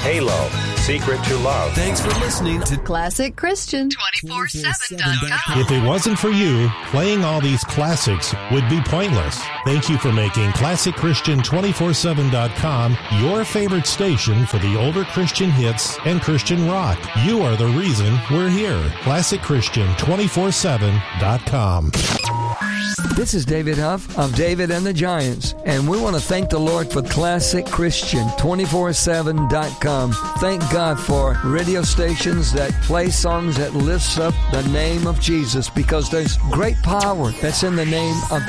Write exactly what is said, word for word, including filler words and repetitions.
Halo, Secret to Love. Thanks for listening to Classic Christian twenty-four seven dot com. If it wasn't for you, playing all these classics would be pointless. Thank you for making Classic Christian twenty-four seven dot com your favorite station for the older Christian hits and Christian rock. You are the reason we're here. Classic Christian twenty-four seven dot com. This is David Huff of David and the Giants, and we want to thank the Lord for Classic Christian twenty-four seven dot com. Thank God for radio stations that play songs that lifts up the name of Jesus, because there's great power that's in the name of